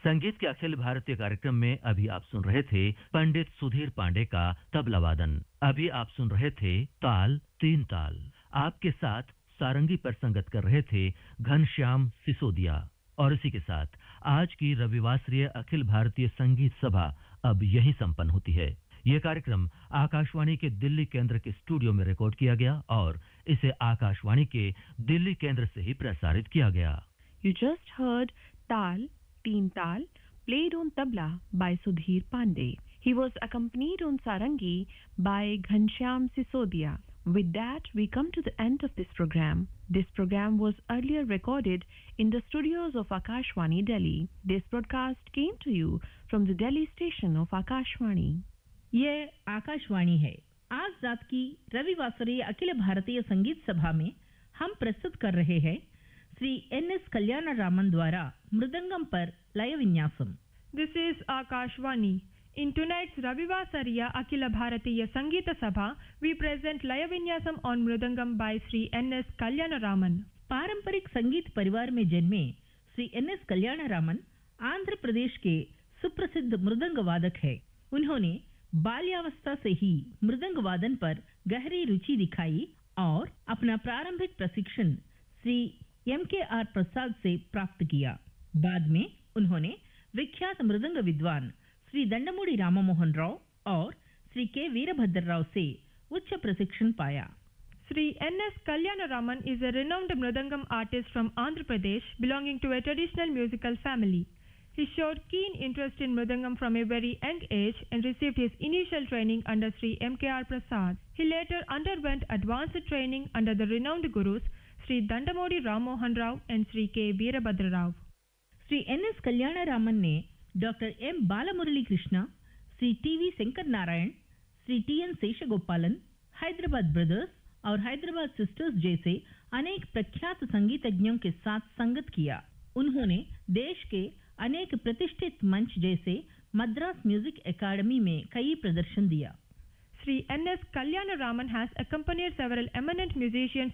संगीत के अखिल भारतीय कार्यक्रम में अभी आप सुन रहे थे पंडित सुधीर पांडे का तबला वादन। अभी आप सुन रहे थे ताल तीन ताल। आपके साथ सारंगी पर संगत कर रहे थे घनश्याम सिसोदिया। और इसी के साथ आज की रविवासरीय अखिल भारतीय संगीत सभा अब यही संपन्न होती है। ये कार्यक्रम आकाशवाणी के दिल्ली केंद्र के स्टूडियो में रिकॉर्ड किया गया और इसे आकाशवाणी के दिल्ली केंद्र से ही प्रसारित किया गया। You just heard Tal, Teen Tal, played on tabla by Sudhir Pandey. He was accompanied on sarangi by Ghanshyam Sisodia. With that, we come to the end of this program. This program was earlier recorded in the studios of Akashvani, Delhi. This broadcast came to you from the Delhi station of Akashvani. ये आकाशवाणी है। आज रात की रविवासरीय अखिल भारतीय संगीत सभा में हम प्रस्तुत कर रहे हैं श्री एन.एस. कल्याणरामन द्वारा मृदंगम पर लय विन्यासम। This is Akashvani. In tonight's Ravivasariya Akhila Bharatiya Sangeeta Sabha, we present Laya Vinyasam on Mridangam by Sri N.S. Kalyanaraman. पारंपरिक संगीत परिवार में जन्मे श्री एन.एस. कल्याणरामन आंध्र प्रदेश के सुप्रसिद्ध मृदंग वादक है। उन्होंने बाल्यावस्था से ही मृदंग वादन पर गहरी रुचि दिखाई और अपना प्रारंभिक प्रशिक्षण श्री M.K.R. प्रसाद से प्राप्त किया। बाद में उन्होंने विख्यात मृदंग विद्वान श्री दंडमोडी राममोहन राव और श्री के वीरभद्र राव से उच्च प्रशिक्षण पाया। Sri N.S. Kalyanaraman is a renowned Mridangam artist from Andhra Pradesh belonging to a traditional musical family. He showed keen interest in Mridangam from a very young age and received his initial training under Sri M.K.R. Prasad. He later underwent advanced training under the renowned gurus Sri Dandamodi Rammohan Rao and Sri K. Veerabhadra Rao. Shri NS. Kalyanaraman ने doctor M. Balamurali Krishna, Shri TV. Shankar Narayan, Shri TN. शेषगोपालन, Hyderabad brothers और Hyderabad sisters जैसे अनेक प्रख्यात संगीतज्ञों के साथ संगत किया। उन्होंने देश के अनेक प्रतिष्ठित मंच जैसे मद्रास म्यूजिक एकेडमी में कई प्रदर्शन दिया। Sri N.S. Kalyanaraman has accompanied several eminent musicians